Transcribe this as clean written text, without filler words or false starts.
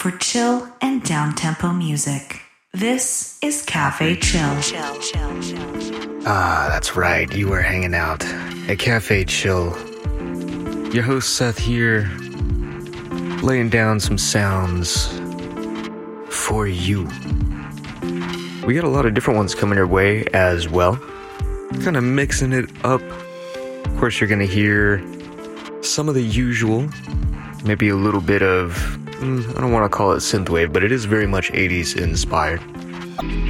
for chill and down-tempo music. This is Cafe Chill. Ah, that's right. You are hanging out at Cafe Chill. Your host Seth here, laying down some sounds for you. We got a lot of different ones coming your way as well. Kind of mixing it up. Of course, you're going to hear some of the usual, maybe a little bit of, I don't want to call it synthwave, but it is very much 80s inspired.